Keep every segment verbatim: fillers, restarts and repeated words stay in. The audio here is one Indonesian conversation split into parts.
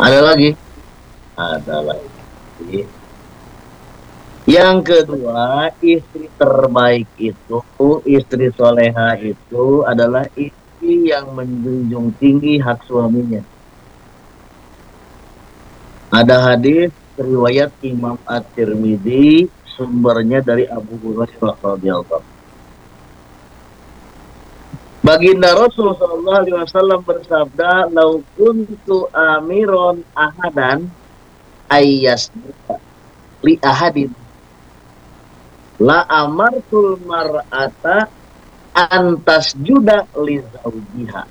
Ada lagi? Ada lagi. Yang kedua, istri terbaik itu, istri soleha itu adalah istri yang menjunjung tinggi hak suaminya. Ada hadis riwayat Imam At-Tirmidzi, sumbernya dari Abu Hurairah radhiyallahu. Baginda Rasul sallallahu alaihi wasallam bersabda, "Lau kuntu amiron ahadan ayyas li ahadin la amartul mar'ata antas juda li zaujiha."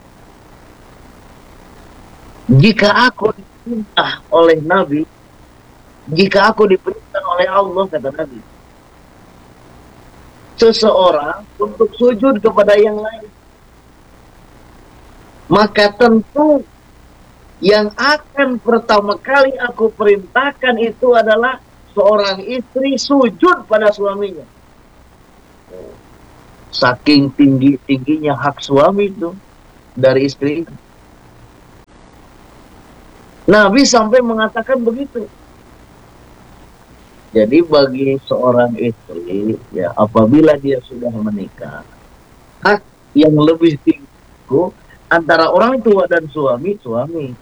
Jika aku diperintah oleh Nabi, jika aku diperintah oleh Allah, kata Nabi, seseorang untuk sujud kepada yang lain, maka tentu yang akan pertama kali aku perintahkan itu adalah seorang istri sujud pada suaminya. Saking tinggi-tingginya hak suami itu dari istri itu. Nabi sampai mengatakan begitu. Jadi bagi seorang istri, ya apabila dia sudah menikah, hak yang lebih tinggi itu antara orang tua dan suami, suami.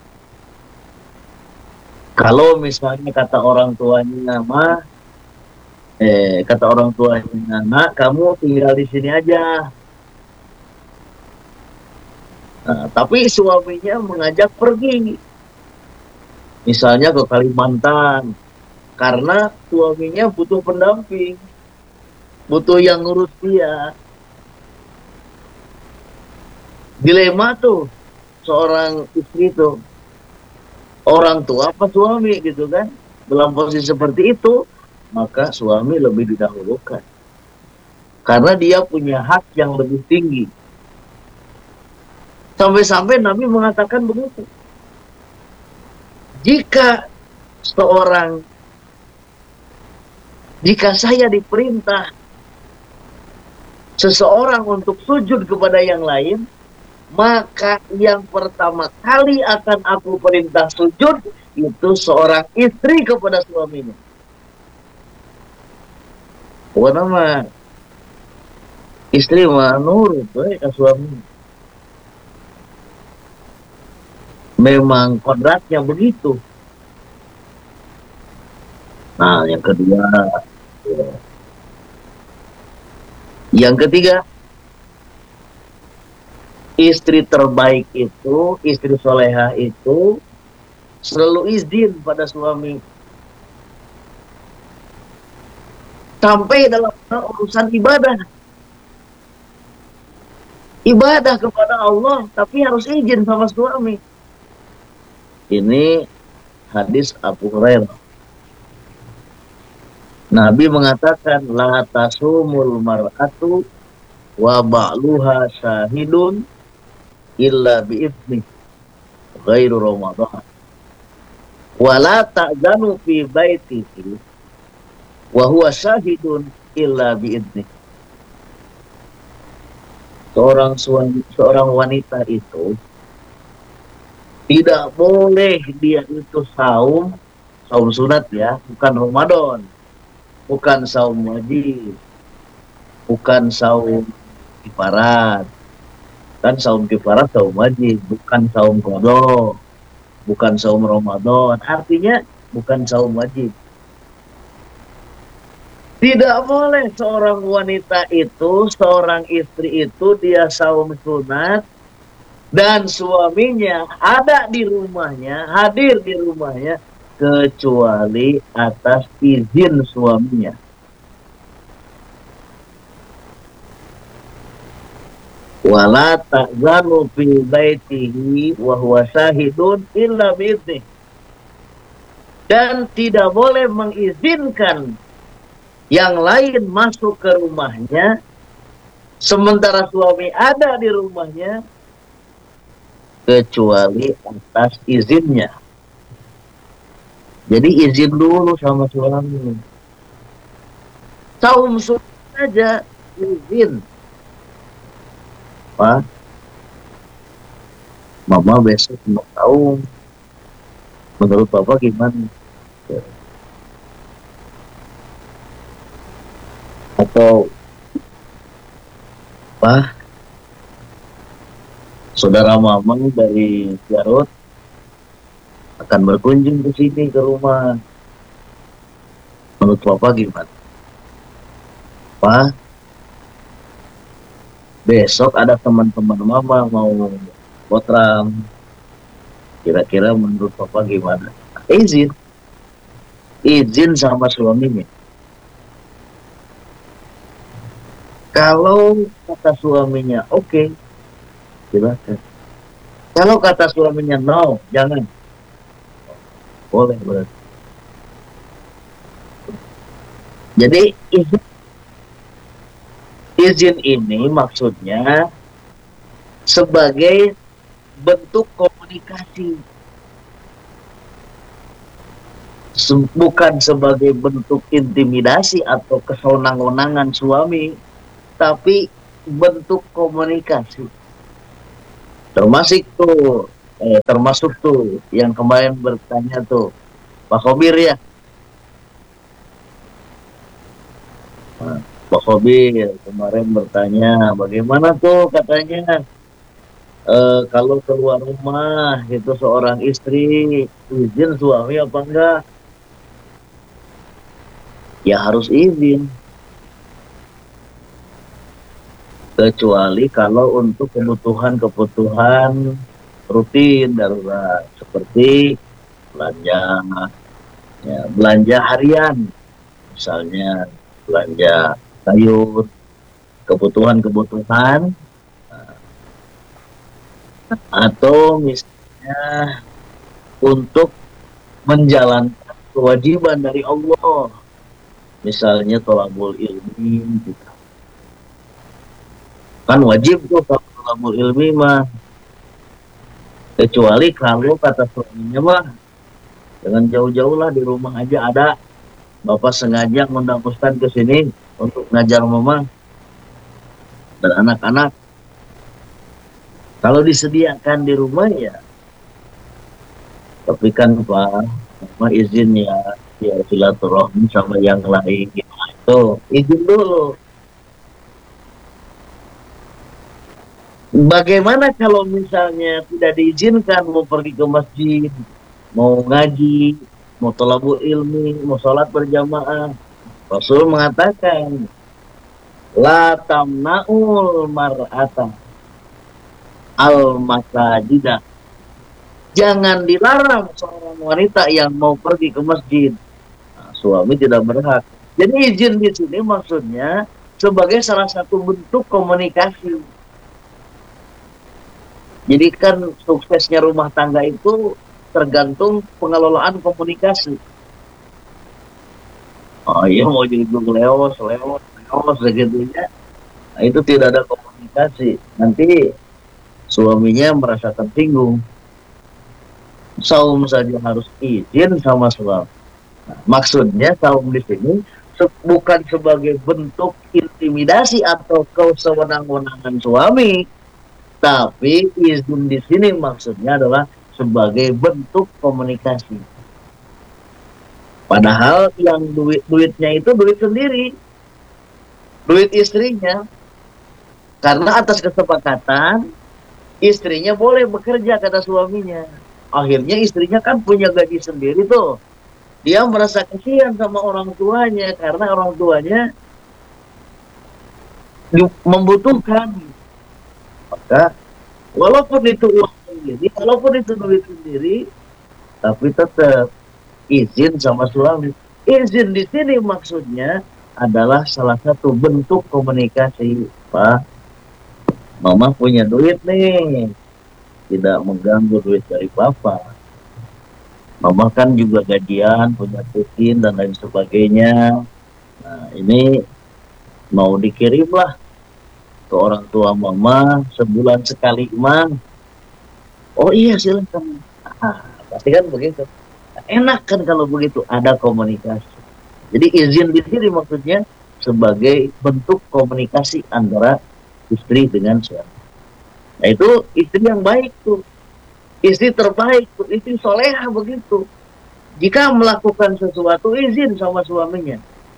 Kalau misalnya kata orang tuanya, mah, eh kata orang tuanya, nak, kamu tinggal di sini aja. Nah, tapi suaminya mengajak pergi, misalnya ke Kalimantan, karena suaminya butuh pendamping, butuh yang ngurus dia. Dilema tuh seorang istri tuh, orang tua apa suami gitu kan. Dalam posisi seperti itu, maka suami lebih didahulukan, karena dia punya hak yang lebih tinggi. Sampai-sampai Nabi mengatakan begitu. Jika seorang Jika saya diperintah seseorang untuk sujud kepada yang lain, maka yang pertama kali akan aku perintah sujud itu seorang istri kepada suaminya. Bukan nama istri mah nurut ke suaminya. Memang kodratnya begitu. Nah, yang kedua, ya. Yang ketiga, istri terbaik itu, istri soleha itu selalu izin pada suami. Sampai dalam urusan ibadah. Ibadah kepada Allah, tapi harus izin sama suami. Ini hadis Abu Hurairah. Nabi mengatakan, la tasumul mar'atu wa ba'luha syahidun illa bi'idni ghairu Ramadan. Wa la ta'zanu fi baitihi wa huwa syahidun illa bi'idni. Seorang suami, seorang wanita itu tidak boleh dia itu saum, saum sunat ya, bukan Ramadan, bukan saum wajib, bukan saum kifarat. Kan saum kifarat saum wajib, bukan saum qadha, bukan saum Ramadan. Artinya bukan saum wajib. Tidak boleh seorang wanita itu, seorang istri itu dia saum sunat dan suaminya ada di rumahnya, hadir di rumahnya, kecuali atas izin suaminya. Wala ta'zanu fi baitihi wa huwa syahidun illa bi'idnih. Dan tidak boleh mengizinkan yang lain masuk ke rumahnya sementara suami ada di rumahnya, kecuali atas izinnya. Jadi izin dulu sama suami. Saum sunat saja izin. Pak, mama besok mau saum, Menurut Bapak gimana? Atau Pak, saudara Mamang dari Garut akan berkunjung ke sini ke rumah. Menurut Bapak gimana? Pak, besok ada teman-teman Mama mau potram. Kira-kira menurut Bapak gimana? Izin. Izin sama suaminya. Kalau kata suaminya oke, okay, silakan. Kalau kata suaminya no, jangan. Boleh, berarti. Jadi izin, izin ini maksudnya sebagai bentuk komunikasi, bukan sebagai bentuk intimidasi atau kesenang-wenangan suami, tapi bentuk komunikasi. Termasuk tuh, eh, termasuk tuh yang kemarin bertanya tuh, Pak Khobir ya. Nah, Pak Khobir kemarin bertanya, bagaimana tuh katanya eh, kalau keluar rumah itu seorang istri izin suami apa enggak? Ya harus izin. Kecuali kalau untuk kebutuhan-kebutuhan rutin darurat seperti belanja, ya, belanja harian, misalnya belanja sayur, kebutuhan-kebutuhan, atau misalnya untuk menjalankan kewajiban dari Allah, misalnya thalabul ilmi, gitu. Kan wajib tuh kalau thalabul ilmi mah. Kecuali kalau kata suaminya mah jangan jauh-jauh lah, di rumah aja ada, Bapak sengaja ngundang Ustaz ke sini untuk ngajar mama dan anak-anak. Kalau disediakan di rumah ya, tapi kan Pak, mama izin ya, ya silaturahmi sama yang lain gitu. Itu izin dulu. Bagaimana kalau misalnya tidak diizinkan, mau pergi ke masjid, mau ngaji, mau thalabul ilmi, mau sholat berjamaah? Rasul mengatakan, la tamna'ul mar'ata al-masajidah. Jangan dilarang seorang wanita yang mau pergi ke masjid. Nah, suami tidak berhak. Jadi izin di sini maksudnya sebagai salah satu bentuk komunikasi. Jadi kan suksesnya rumah tangga itu tergantung pengelolaan komunikasi. Oh iya, mau jadi leos, leos, leos begitu ya. Nah, itu tidak ada komunikasi. Nanti suaminya merasa tersinggung. Saum saja harus izin sama suami. Nah, maksudnya saum di sini se- bukan sebagai bentuk intimidasi atau kesewenang-wenangan suami, tapi izin di sini maksudnya adalah sebagai bentuk komunikasi. Padahal yang duit duitnya itu duit sendiri, duit istrinya. Karena atas kesepakatan istrinya boleh bekerja kata suaminya. Akhirnya istrinya kan punya gaji sendiri tuh. Dia merasa kasihan sama orang tuanya karena orang tuanya membutuhkan. Maka walaupun itu uang sendiri, walaupun itu duit sendiri, tapi tetap izin sama suami. Izin di sini maksudnya adalah salah satu bentuk komunikasi. Pak, mama punya duit nih, tidak mengganggu duit dari Bapak. Mama kan juga gajian, punya tukin dan lain sebagainya. Nah, ini mau dikirim lah ke orang tua mama sebulan sekali, Mang. Oh iya, silakan. Ah, pasti kan begitu. Enak kan kalau begitu, ada komunikasi. Jadi izin di sini maksudnya sebagai bentuk komunikasi antara istri dengan suami. Nah, itu istri yang baik tuh. Istri terbaik, istri soleha begitu. Jika melakukan sesuatu, izin sama suaminya.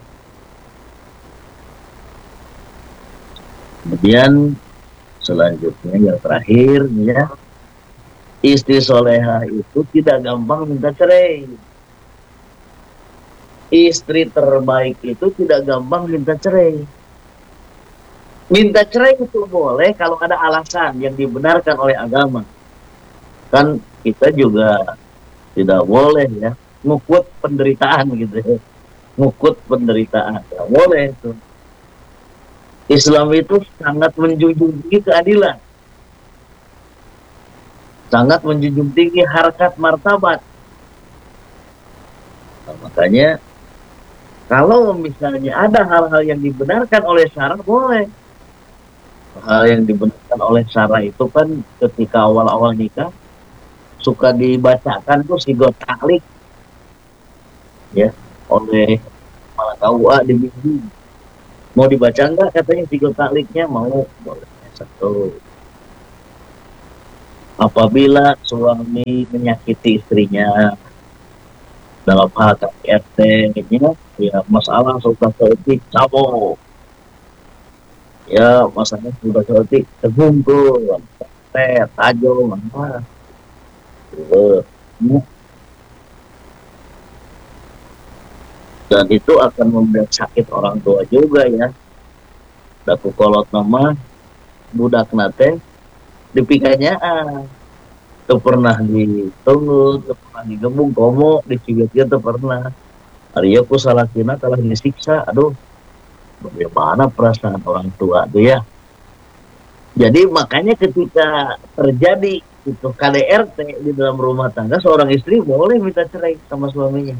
Kemudian selanjutnya yang terakhir ya, istri soleha itu tidak gampang minta cerai. Istri terbaik itu tidak gampang minta cerai. Minta cerai itu boleh kalau ada alasan yang dibenarkan oleh agama. Kan kita juga tidak boleh ya ngukut penderitaan gitu ya. Ngukut penderitaan. Tidak boleh itu. Islam itu sangat menjunjung tinggi keadilan. Sangat menjunjung tinggi harkat martabat. Nah, makanya kalau misalnya ada hal-hal yang dibenarkan oleh syara, boleh. Hal yang dibenarkan oleh syara itu kan ketika awal-awal nikah suka dibacakan tuh sigot taklik ya oleh kepala K U A di bimbing. Mau dibaca enggak katanya sigot takliknya? Mau, boleh. Satu, apabila suami menyakiti istrinya dalam hal K D R T-nya, ya masalah suka seperti cabut. Ya masalahnya sudah seperti terbungkul, teh, tajam, apa. Dan itu akan membuat sakit orang tua juga ya. Daku kolot nama budak nate dipikanya ah. Itu pernah ditunggu, itu pernah digembung, komo, dicigat-cigat, itu pernah. Hari aku salah kina kalah disiksa, aduh. Bagaimana perasaan orang tua tuh ya. Jadi makanya ketika terjadi itu K D R T di dalam rumah tangga, seorang istri boleh minta cerai sama suaminya.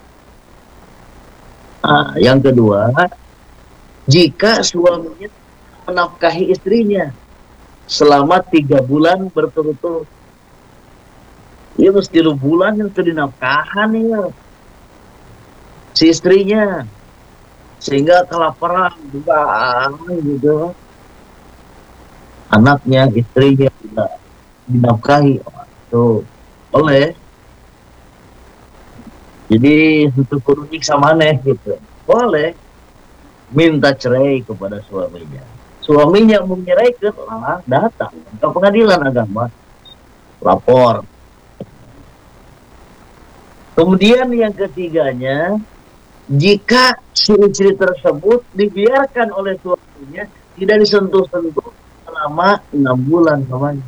Nah, yang kedua, jika suaminya menafkahi istrinya selama tiga bulan berturut-turut, ya mesti tiga bulan yang sudah dinafkahan ya si istrinya, sehingga kelaparan juga gitu, anaknya, istrinya tidak dinafkahi, tuh boleh. Jadi untuk kudu nyiksa maneh gitu, boleh minta cerai kepada suaminya. Suaminya menyeraikan, lah datang ke pengadilan agama, lapor. Kemudian yang ketiganya, jika ciri-ciri tersebut dibiarkan oleh suaminya, tidak disentuh-sentuh selama enam bulan namanya.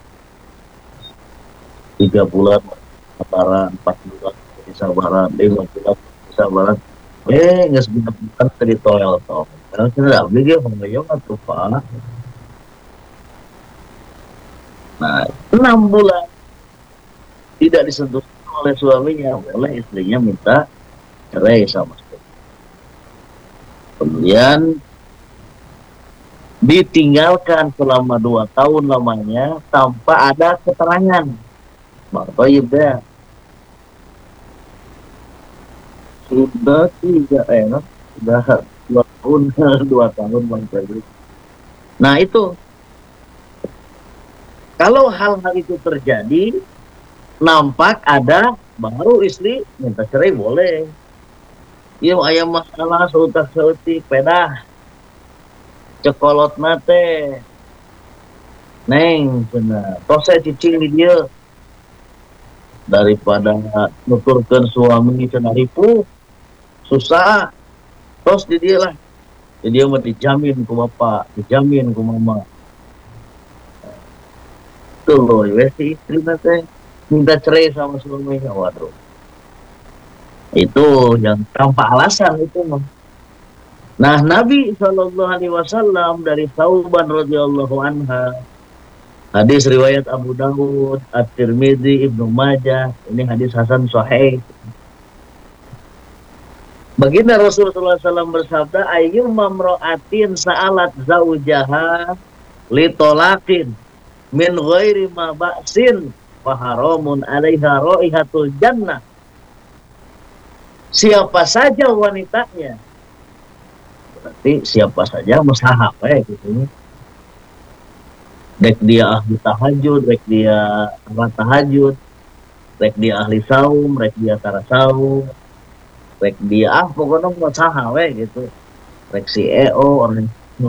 Tiga bulan sabaran, empat bulan sabaran, lima bulan sabaran. Eh, nggak sebentar bulan tadi toel toh. Karena kita tidak boleh mengoyong atau apa. Nah, enam bulan tidak disentuh oleh suaminya, oleh istrinya minta cerai sama suami. Kemudian ditinggalkan selama dua tahun lamanya tanpa ada keterangan. Maka ya sudah tiga enak, sudah dua tahun dua tahun bang Febri. Nah itu kalau hal-hal itu terjadi, nampak ada, baru istri minta cerai boleh. Iya ayam masalah seutak seutik pedah cekolot nate neng benar tos saya cicing di dia daripada nuturkan suami cenah ripuh susah, tos di dia lah, jadi dia mah dijamin ku bapak, dijamin ku mama. Tuh loh ya si istri nate minta cerai sama suaminya, waduh itu yang tanpa alasan itu mah. Nah Nabi Shallallahu Alaihi Wasallam dari Thauban radhiyallahu anha, hadis riwayat Abu Dawud, At-Tirmidzi, Ibnu Majah, ini hadis hasan sahih. Baginda Rasulullah shallallahu alaihi wasallam bersabda, ayyumma mra'atin sa'alat zaujaha litolaqin min ghairi ma ba'sin fa haramun 'alaiha raihatul jannah. Siapa saja wanitanya, berarti siapa saja mustahab ya gitu. Rek dia ahli tahajud, rek dia ahli tahajud, rek dia ahli saum, rek dia tara saum, rek dia ah pokoknya mau saha we gitu. Rek si E O orang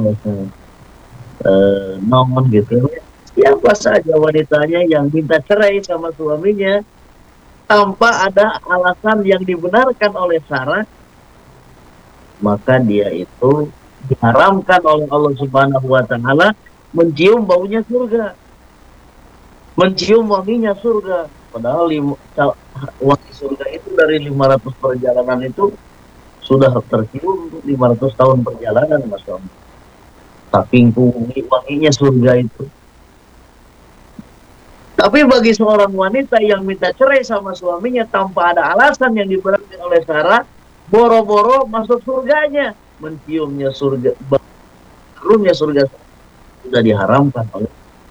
eh, non gitu. Siapa saja wanitanya yang minta cerai sama suaminya tanpa ada alasan yang dibenarkan oleh syara, maka dia itu diharamkan oleh Allah Subhanahu wa taala mencium baunya surga, mencium wanginya surga. Padahal lima, wangi surga itu dari lima ratus perjalanan itu sudah tercium lima ratus tahun perjalanan, Mas Om. Tapi wanginya surga itu. Tapi bagi seorang wanita yang minta cerai sama suaminya tanpa ada alasan yang dibenarkan oleh syara, boro-boro masuk surganya, menciumnya surga, harumnya surga sudah diharamkan oleh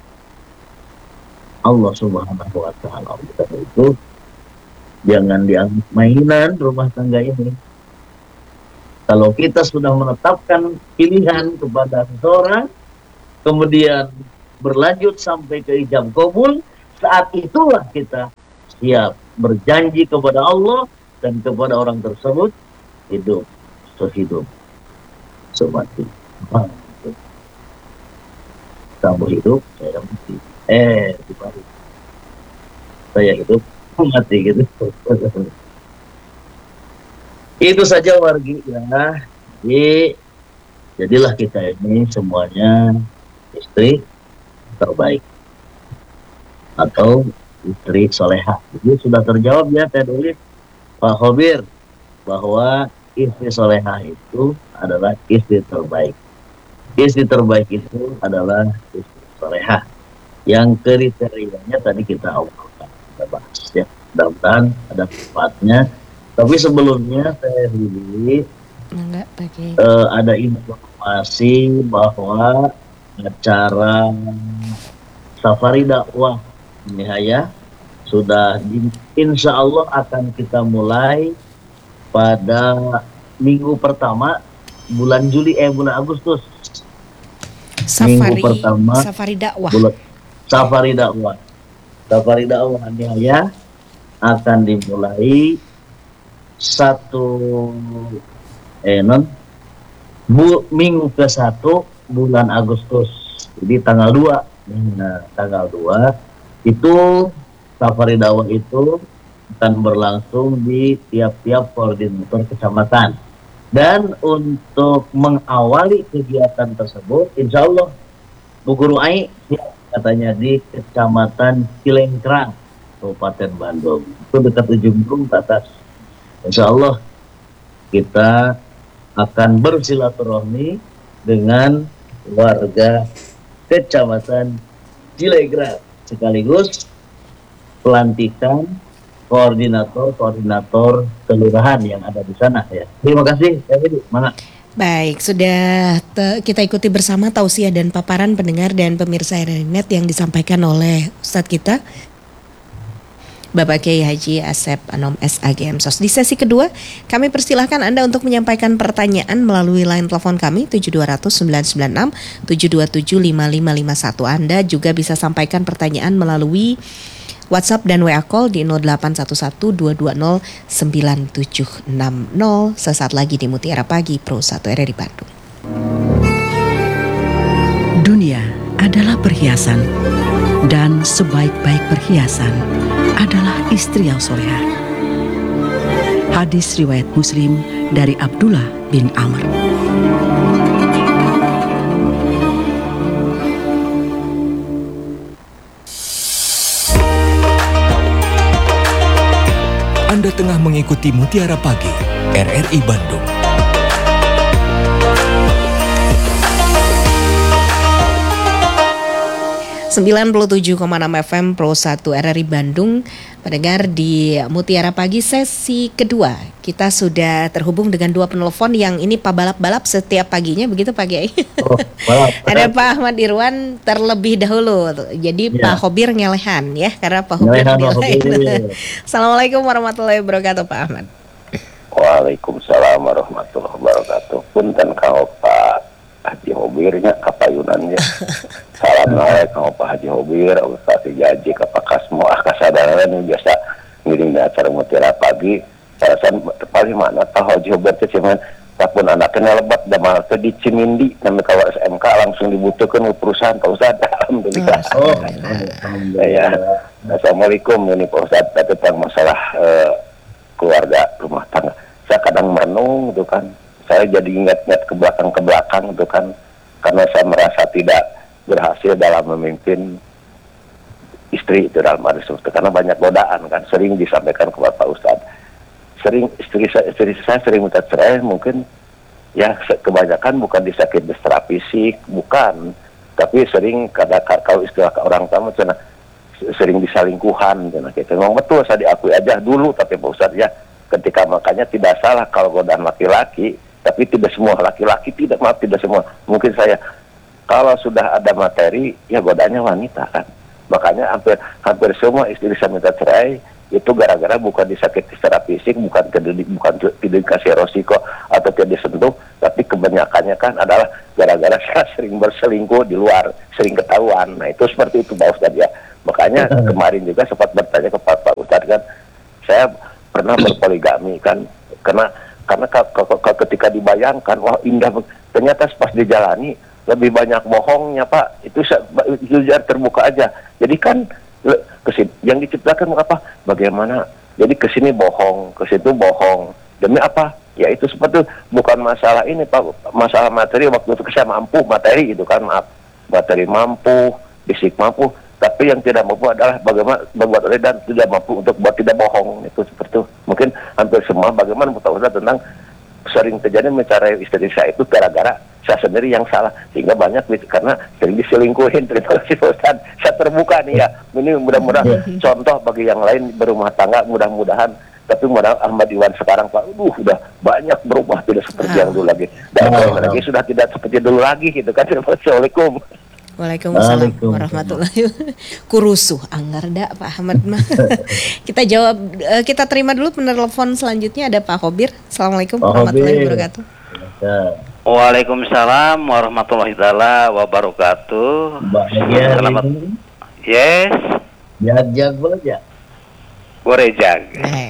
Allah Subhanahu wa taala. Itu jangan dianggap mainan rumah tangga ini. Kalau kita sudah menetapkan pilihan kepada seseorang, kemudian berlanjut sampai ke ijab kabul, saat itulah kita siap berjanji kepada Allah dan kepada orang tersebut hidup sehidup semati. Ah, kamu hidup, saya mati. Eh, dibalik. Saya hidup, mati gitu. Itu saja wargi ya. Jadi, jadilah kita ini semuanya istri terbaik atau istri soleha. Jadi sudah terjawab ya Teh Duli, Pak Khobir, bahwa istri soleha itu adalah istri terbaik. Istri terbaik itu adalah istri soleha. Yang kriterianya tadi kita awalkan, kita bahas ya. Mudah-mudahan ada manfaatnya. Tapi sebelumnya Teh Duli, enggak pakai. Uh, ada informasi bahwa acara safari dakwah Nihaya sudah di, insya Allah akan kita mulai pada minggu pertama bulan Juli eh bulan Agustus. Safari, minggu pertama safari dakwah. Bulan, safari dakwah. Safari dakwah Nihaya akan dimulai satu eh non bu, minggu ke satu bulan Agustus. Jadi tanggal dua. Nah, tanggal dua itu safari dakwah itu akan berlangsung di tiap-tiap koordinator kecamatan. Dan untuk mengawali kegiatan tersebut, insya Allah Bu Guru Ai katanya di Kecamatan Cilengkrang, Kabupaten Bandung. Itu dekat ujung Gunung ke atas. Insya Allah kita akan bersilaturahmi dengan warga Kecamatan Cilengkrang, sekaligus pelantikan koordinator-koordinator kelurahan yang ada di sana ya. Terima kasih, Mana? Baik, sudah te- kita ikuti bersama tausiah dan paparan pendengar dan pemirsa R R I Net yang disampaikan oleh Ustadz kita Bapak Kiai Haji Asep Anom S A G M S O S. Di sesi kedua, kami persilahkan Anda untuk menyampaikan pertanyaan melalui line telepon kami tujuh dua nol nol sembilan sembilan enam tujuh dua tujuh lima lima lima satu. Anda juga bisa sampaikan pertanyaan melalui WhatsApp dan W A call di nol delapan satu satu dua dua nol sembilan tujuh enam nol. Sesaat lagi di Mutiara Pagi Pro satu R R I Bandung. Dunia adalah perhiasan, dan sebaik-baik perhiasan adalah istri yang solehah. Hadis riwayat Muslim dari Abdullah bin Amr. Anda tengah mengikuti Mutiara Pagi R R I Bandung. sembilan puluh tujuh koma enam F M Pro satu R R I Bandung. Pendengar di Mutiara Pagi sesi kedua, kita sudah terhubung dengan dua penelpon yang ini Pak balap-balap setiap paginya, begitu Pak Kiai? Oh, ada Pak Ahmad Irwan terlebih dahulu. Jadi ya. Pak Khobir ngelehan ya, karena Pak Khobir ngelehan. Assalamualaikum warahmatullahi wabarakatuh Pak Ahmad. Waalaikumsalam warahmatullahi wabarakatuh. Punten kang Pak Haji Hobirnya kapayunannya. Assalamualaikum Pak Haji Hobir, Ustaz Jaji kapakas moah kasadaran biasa ngiring acara Mutiara Pagi. Parasan paling mana tahu Haji Hobir teh cuman tapun anaknya lebat damal teh di Cimindi namanya kalau S M K langsung dibutuhkan ke perusahaan Pak Ustaz. Alhamdulillah. Oh, Ya. Assalamualaikum ini Pak Ustaz tentang masalah uh, keluarga rumah tangga. Saya kadang merenung gitu kan. Saya jadi ingat-ingat ke belakang ke belakang gitu kan. Karena saya merasa tidak berhasil dalam memimpin istri itu dalam arti seperti karena banyak godaan kan sering disampaikan kepada Pak Ustaz. Sering istri saya, istri saya sering minta cerai mungkin ya kebanyakan bukan disakit secara fisik bukan tapi sering kadang kalau istilah orang tamu cina sering disalingkuhan cina gitu. Memang betul saya diakui aja dulu tapi Pak Ustaz ya ketika makanya tidak salah kalau godaan laki-laki tapi tidak semua laki-laki tidak maaf tidak semua mungkin saya kalau sudah ada materi ya godaannya wanita kan makanya hampir hampir semua istri saya minta cerai itu gara-gara bukan disakiti secara fisik, bukan tidak bukan tidak dikasih resiko atau tidak disentuh, tapi kebanyakannya kan adalah gara-gara saya sering berselingkuh di luar, sering ketahuan. Nah itu seperti itu Pak Ustadz ya. Makanya kemarin juga sempat bertanya kepada Pak Ustadz kan, saya pernah berpoligami kan, karena karena ketika dibayangkan, wah indah, ternyata pas dijalani lebih banyak bohongnya Pak. Itu itu terbuka aja. Jadi kan kesini yang diciptakan apa bagaimana jadi kesini bohong ke situ bohong demi apa ya itu seperti bukan masalah ini Pak masalah materi waktu itu saya mampu materi itu kan maaf materi mampu fisik mampu tapi yang tidak mampu adalah bagaimana berbuat oleh dan tidak mampu untuk buat tidak bohong itu seperti itu mungkin hampir semua bagaimana Ustaz tentang sering terjadi mencari istri saya itu gara-gara saya sendiri yang salah sehingga banyak karena sering diselingkuhin. Terima kasih Ustaz. Saya terbuka nih ya. Ini mudah-mudahan contoh bagi yang lain berumah tangga mudah-mudahan. Tapi mudah Ahmad Iwan sekarang Pak, uh, udah banyak berubah tidak seperti yang dulu lagi. Dan oh, lagi sudah tidak seperti dulu lagi gitu kan. Assalamualaikum. Waalaikumsalam warahmatullahi wabarakatuh. Kurusuh anggar dak Pak Ahmad mah. Kita jawab kita terima dulu penelpon selanjutnya ada Pak Hobir. Assalamualaikum warahmatullahi wabarakatuh. Waalaikumsalam warahmatullahi taala wabarakatuh. Selamat. Yes. Jag-jag boleh ya? Gorejag.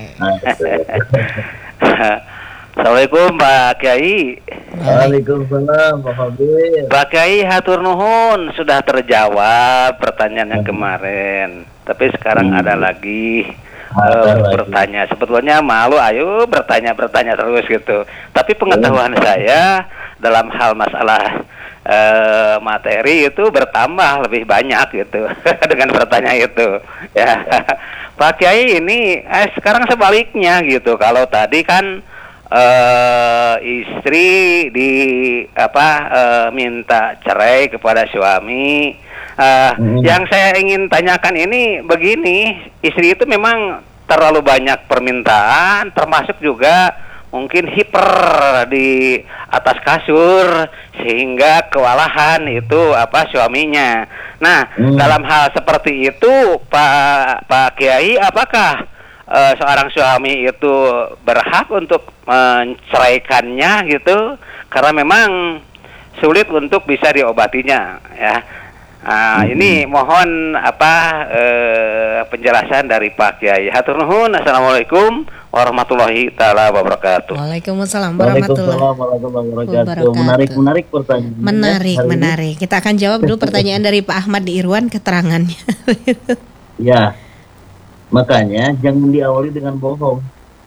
Assalamualaikum Pak Kiai. Waalaikumsalam Pak Habib. Pak Kiai hatur nuhun sudah terjawab pertanyaan yang kemarin. Tapi sekarang hmm. ada lagi uh, bertanya. Sebetulnya malu ayo bertanya-bertanya terus gitu. Tapi pengetahuan hmm. saya dalam hal masalah uh, materi itu bertambah lebih banyak gitu dengan pertanyaan itu. Ya. Pak Kiai ini eh, sekarang sebaliknya gitu. Kalau tadi kan Uh, istri di apa uh, minta cerai kepada suami. Uh, hmm. Yang saya ingin tanyakan ini begini, istri itu memang terlalu banyak permintaan, termasuk juga mungkin hiper di atas kasur sehingga kewalahan itu apa suaminya. Nah, hmm. dalam hal seperti itu, Pak Pak Kiai, apakah Uh, seorang suami itu berhak untuk menceraikannya gitu karena memang sulit untuk bisa diobatinya ya. Nah, hmm. ini mohon apa uh, penjelasan dari Pak Kiai. Hatur nuhun. Assalamualaikum warahmatullahi taala wabarakatuh. Waalaikumsalam warahmatullahi wabarakatuh. Menarik menarik pertanyaan. Menarik menarik. Kita akan jawab dulu pertanyaan dari Pak Ahmad di Irwan keterangannya. Ya. Makanya jangan diawali dengan bohong.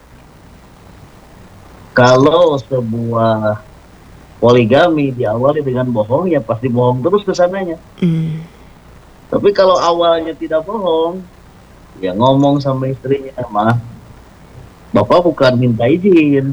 Kalau sebuah poligami diawali dengan bohong, ya pasti bohong terus kesananya. Mm. Tapi kalau awalnya tidak bohong, ya ngomong sama istrinya, mah, Bapak bukan minta izin,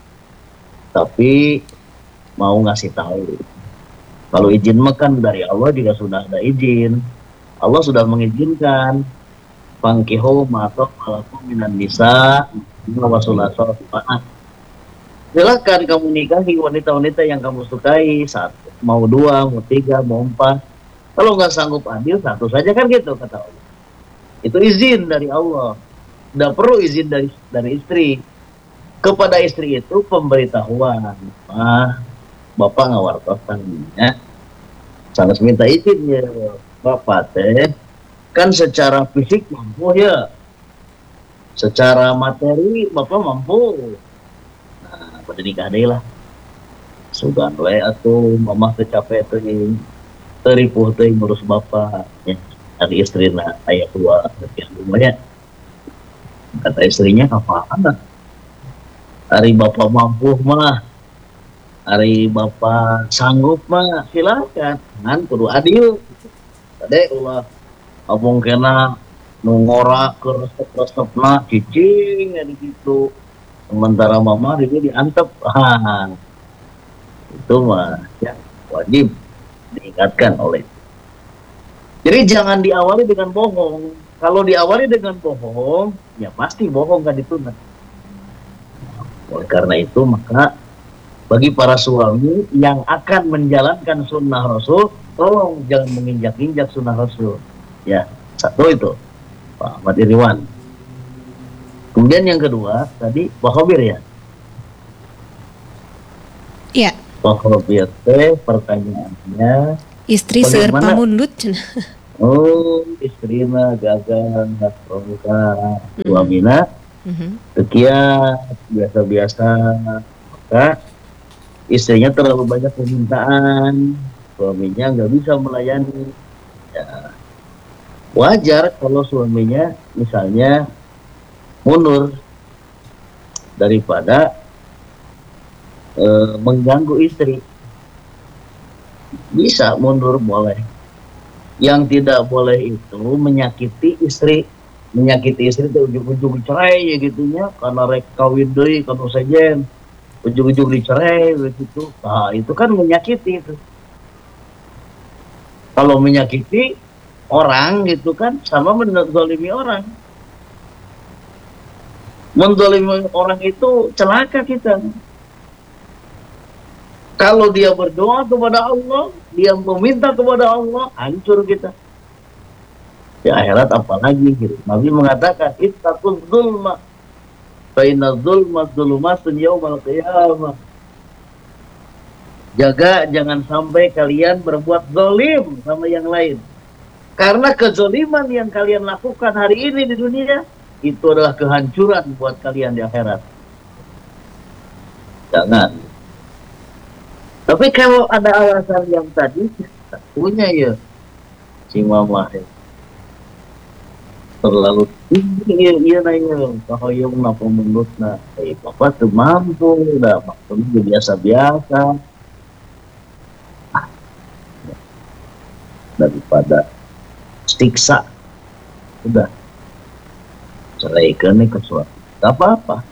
tapi mau ngasih tahu. Kalau izin makan dari Allah juga sudah ada izin. Allah sudah mengizinkan. Pangkihu matok malakum minan nisa wasulasa. Silakan kamu nikahi wanita-wanita yang kamu sukai, satu, mau dua, mau tiga, mau empat. Kalau nggak sanggup adil, satu saja kan gitu kata Allah. Itu izin dari Allah. Tidak perlu izin dari dari istri. Kepada istri itu pemberitahuan. Ah, bapak ngawartosan ya. Sanes minta izin ya bapak teh kan secara fisik mampu ya, secara materi bapak mampu. Nah pada nikah deh lah sugan we atuh mamah teh capek teh teripuh teh ngurus bapak ya. Dari istrina ayah keluar dari rumahnya, kata istrinya kapan hari bapak mampu mah, hari bapak sanggup mah silakan kan kudu adil. Tadi ulah abong kena nungora ke resep-resepna cicing ya di situ. Sementara mama ini diantep. Ah, itu mah ya wajib diingatkan oleh. Jadi jangan diawali dengan bohong. Kalau diawali dengan bohong, ya pasti bohong kan ditunda. Oleh karena itu maka bagi para suami yang akan menjalankan sunnah Rasul, tolong jangan menginjak-injak sunnah Rasul. Ya, satu itu Pak Ahmad Iriwan. Kemudian yang kedua tadi Pak Khobir ya. Iya. Pak Khobir teh pertanyaannya Istri seueur pamundut. Oh, istrina gagal ngastroka suamina. Mm-hmm. Sekian biasa-biasa maka istrinya terlalu banyak permintaan, suaminya nggak bisa melayani. Ya, wajar kalau suaminya misalnya mundur daripada e, mengganggu istri. Bisa mundur boleh. Yang tidak boleh itu menyakiti istri. Menyakiti istri itu ujung-ujung cerai ya gitunya karena rek kawin deui kana sejen. Ujung-ujung dicerai begitu. Nah, itu kan menyakiti itu. Kalau menyakiti orang gitu kan sama menzalimi orang. Menzalimi orang itu celaka kita. Kalau dia berdoa kepada Allah, dia meminta kepada Allah, hancur kita. Di akhirat apalagi gitu. Nabi mengatakan, ittaqul zulma, fa inna zulma zulumatun yaumal qiyamah. Jaga jangan sampai kalian berbuat zalim sama yang lain. Karena kezaliman yang kalian lakukan hari ini di dunia, itu adalah kehancuran buat kalian di akhirat. Jangan. Tapi kalau ada alasan yang tadi kita punya ya si mama ya. Terlalu tinggi ya iya nanya kahoyong napa menurutna eh papa tuh mampu udah maksudnya biasa-biasa ah, ya. Daripada siksa udah ceraikan nih ke suami gak apa-apa.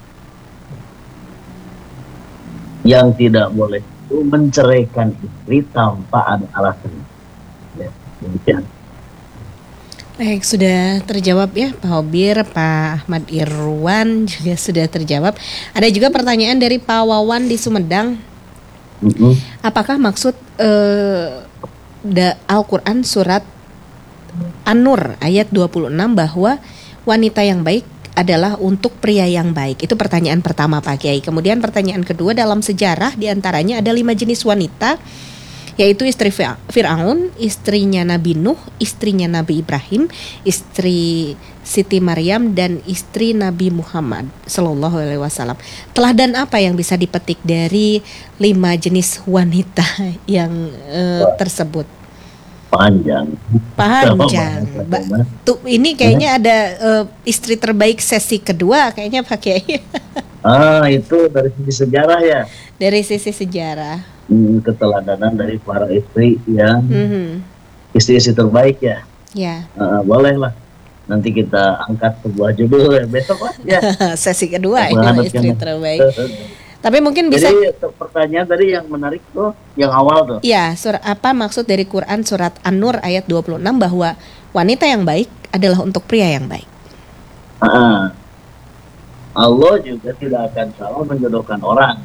Yang tidak boleh menceraikan istri tanpa ada alasan. Ya, demikian. Baik, sudah terjawab ya Pak Khobir, Pak Ahmad Irwan juga sudah terjawab. Ada juga pertanyaan dari Pak Wawan di Sumedang. Mm-hmm. Apakah maksud uh, da Al-Quran surat An-Nur ayat dua puluh enam bahwa wanita yang baik adalah untuk pria yang baik? Itu pertanyaan pertama Pak Kiai. Kemudian pertanyaan kedua, dalam sejarah diantaranya ada lima jenis wanita, yaitu istri Fir'aun, istrinya Nabi Nuh, istrinya Nabi Ibrahim, istri Siti Maryam, dan istri Nabi Muhammad Sallallahu Alaihi Wasallam. Teladan apa yang bisa dipetik dari lima jenis wanita yang uh, tersebut? Panjang. Panjang. Ba- tuh, ini kayaknya ada uh, istri terbaik sesi kedua kayaknya Pak Kiai. Ah, itu dari sisi sejarah ya. Dari sisi sejarah. Hmm, keteladanan dari para istri yang Mm-hmm. istri-istri terbaik ya. Ya. Uh, boleh lah. Nanti kita angkat sebuah judul ya besok lah ya. Sesi kedua ini istri terbaik. Tapi mungkin bisa. Jadi pertanyaan tadi yang menarik tuh, yang awal tuh. Iya, surat apa maksud dari Quran surat An-Nur ayat dua puluh enam bahwa wanita yang baik adalah untuk pria yang baik. Ah, Allah juga tidak akan salah menjodohkan orang.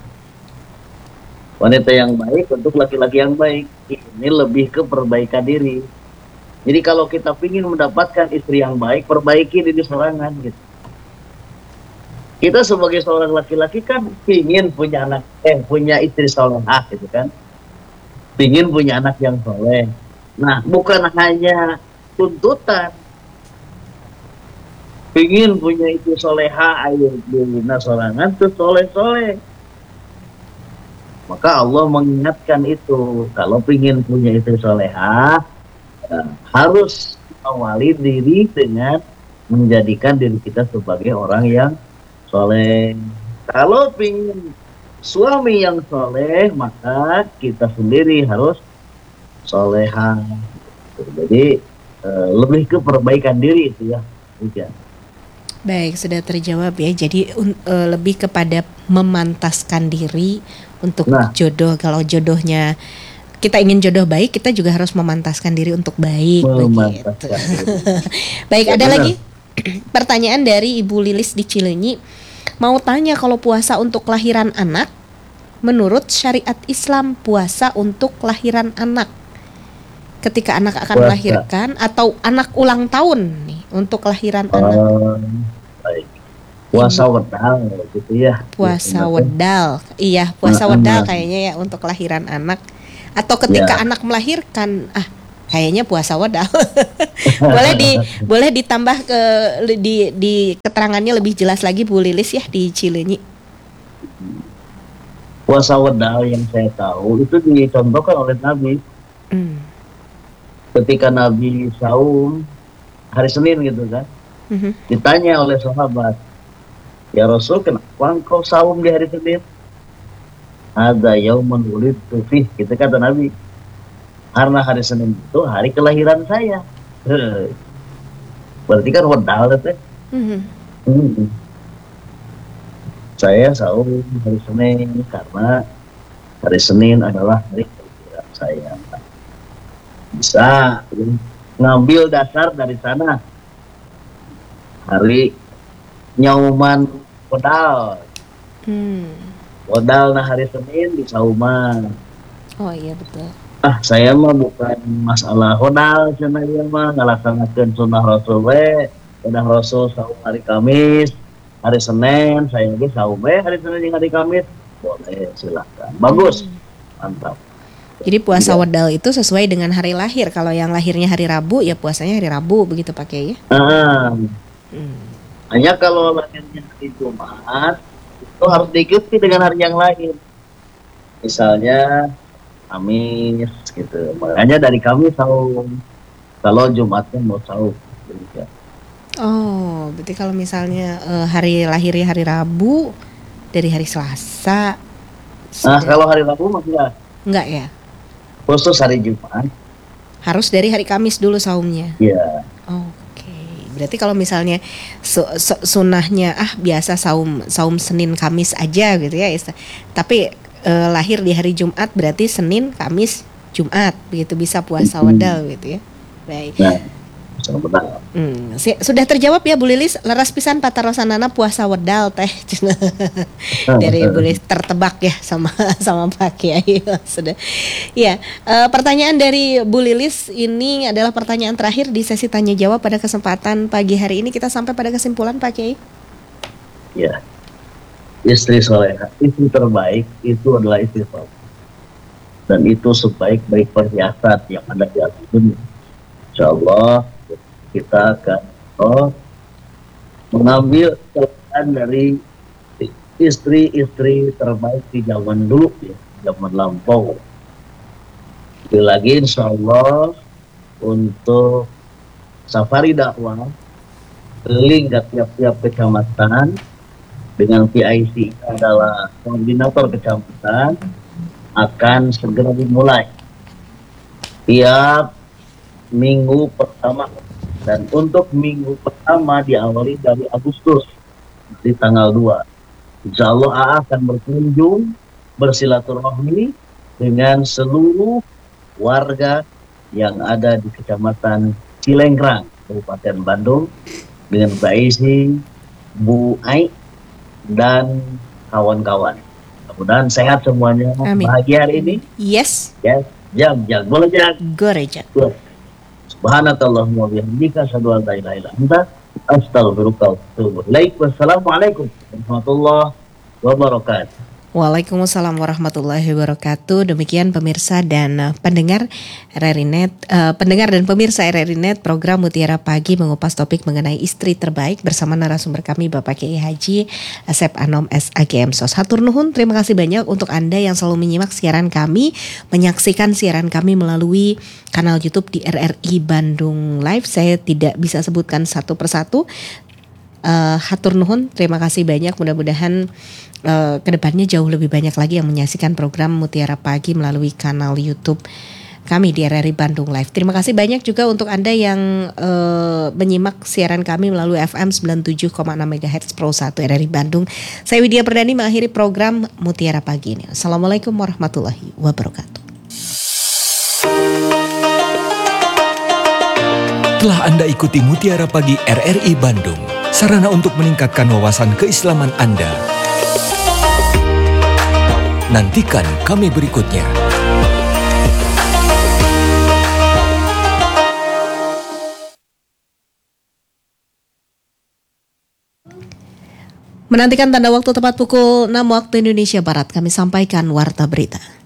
Wanita yang baik untuk laki-laki yang baik. Ini lebih ke perbaikan diri. Jadi kalau kita ingin mendapatkan istri yang baik, perbaiki diri sorangan gitu. Kita sebagai seorang laki-laki kan ingin punya anak, eh punya istri solehah gitu kan, ingin punya anak yang soleh. Nah, bukan hanya tuntutan, ingin punya istri solehah, ayo dina sorangan tuh soleh-soleh. Maka Allah mengingatkan itu, kalau ingin punya istri solehah, eh, harus awali diri dengan menjadikan diri kita sebagai orang yang soleh. Kalau ingin suami yang soleh, maka kita sendiri harus solehah. Jadi eh, lebih ke perbaikan diri itu ya. Ya. Baik, sudah terjawab ya. Jadi un, uh, lebih kepada memantaskan diri untuk Nah. jodoh. Kalau jodohnya kita ingin jodoh baik, kita juga harus memantaskan diri untuk baik. Memantaskan Begitu. diri. Baik, Ya, ada benar. lagi pertanyaan dari Ibu Lilis di Cileunyi. Mau tanya, kalau puasa untuk kelahiran anak, menurut syariat Islam puasa untuk kelahiran anak, ketika anak akan Puasa. melahirkan atau anak ulang tahun nih untuk kelahiran anak. Eh, baik. Puasa wedal gitu ya. Puasa Ya, wedal, iya puasa Nah, wedal nah. kayaknya ya untuk kelahiran anak. Atau ketika Ya. anak melahirkan, ah kayaknya puasa wedal. boleh di boleh ditambah ke di di keterangannya lebih jelas lagi Bu Lilis ya di Cileunyi. Puasa wedal yang saya tahu itu dicontohkan oleh Nabi Hmm. ketika Nabi saum hari Senin gitu kan. Mhm. Ditanya oleh sahabat, ya Rasul, kenapa engkau saum di hari Senin? Ada yaumun wulidtu fih, gitu kata Nabi. Karena hari Senin itu hari kelahiran saya. Heh. Berarti kan wedal itu. Mhm. Hmm. Saya saum hari Senin karena hari Senin adalah hari kelahiran saya. Bisa ngambil dasar dari sana. Hari nyauman wedal. Hmm. Wedal nah hari Senin di sauman. Oh iya betul. Ah, saya mah bukan masalah hodal, cenah ieu mah ngalaksanakeun sunnah Rasul we. Sunnah Rasul saum hari Kamis, hari Senin, saya ge saum we hari Senin jeung hari Kamis. Boleh, silakan. Bagus. Mantap. Jadi puasa Iya. wedal itu sesuai dengan hari lahir. Kalau yang lahirnya hari Rabu, ya puasanya hari Rabu begitu pakai ya. Ah, Hmm. hanya kalau lahirnya hari Jumat itu harus diikuti dengan hari yang lain. Misalnya Kamis gitu. Makanya dari Kamis saum. Kalau Jumatnya mau saum. Gitu. Oh, berarti kalau misalnya eh, hari lahirnya hari Rabu, dari hari Selasa. Nah, sudah- kalau hari Rabu mah enggak. enggak ya? Khusus hari Jumat. Harus dari hari Kamis dulu saumnya. Ya. Oke. Berarti kalau misalnya su- su- sunnahnya ah biasa saum saum Senin Kamis aja gitu ya. Isa. Tapi eh, lahir di hari Jumat berarti Senin, Kamis, Jumat begitu bisa puasa wedal gitu ya. Baik. Nah, benar. Hmm, si- sudah terjawab ya Bu Lilis, leras pisan patarosanana puasa wedal teh. Dari Bu Lilis tertebak ya sama sama Pak Kiai. Sudah. Ya, eh, pertanyaan dari Bu Lilis ini adalah pertanyaan terakhir di sesi tanya jawab pada kesempatan pagi hari ini. Kita sampai pada kesimpulan Pak Kiai. Ya. Istri solehah, istri terbaik itu adalah istri soleh. Dan itu sebaik-baik perhiasan yang ada di atas dunia. Insya Allah kita akan oh, mengambil teladan dari istri-istri terbaik di zaman dulu, ya, zaman lampau. Sekali lagi insya Allah untuk safari dakwah keliling ke tiap-tiap kecamatan dengan P I C adalah koordinator kecamatan akan segera dimulai tiap minggu pertama, dan untuk minggu pertama diawali dari Agustus di tanggal dua. Insya Allah A A akan berkunjung bersilaturahmi dengan seluruh warga yang ada di Kecamatan Cilengkrang, Kabupaten Bandung, dengan Mbak Isi, Bu Ai, dan kawan-kawan. Mudah-mudahan sehat semuanya. Amin. Bahagia hari ini. Yes, Ya, jam, jam, boleh jam. goreja. Subhanakallahumma wa bihamdika asyhadu an la ilaha illa anta Astagfirullah. Wassalamualaikum warahmatullahi wabarakatuh. Waalaikumsalam warahmatullahi wabarakatuh. Demikian pemirsa dan uh, pendengar R R I Net, uh, pendengar dan pemirsa R R I Net, program Mutiara Pagi mengupas topik mengenai istri terbaik bersama narasumber kami Bapak Kiai Haji Asep Anom S A G M Sos. Hatur nuhun, terima kasih banyak untuk Anda yang selalu menyimak siaran kami, menyaksikan siaran kami melalui kanal YouTube di R R I Bandung Live. Saya tidak bisa sebutkan satu persatu. Uh, hatur nuhun, terima kasih banyak. Mudah-mudahan uh, kedepannya jauh lebih banyak lagi yang menyaksikan program Mutiara Pagi melalui kanal YouTube kami di R R I Bandung Live. Terima kasih banyak juga untuk Anda yang uh, menyimak siaran kami melalui F M sembilan puluh tujuh koma enam MHz Pro satu R R I Bandung. Saya Widya Perdani mengakhiri program Mutiara Pagi ini. Assalamualaikum warahmatullahi wabarakatuh. Telah Anda ikuti Mutiara Pagi R R I Bandung, sarana untuk meningkatkan wawasan keislaman Anda. Nantikan kami berikutnya. Menantikan tanda waktu tepat pukul enam waktu Indonesia Barat, kami sampaikan warta berita.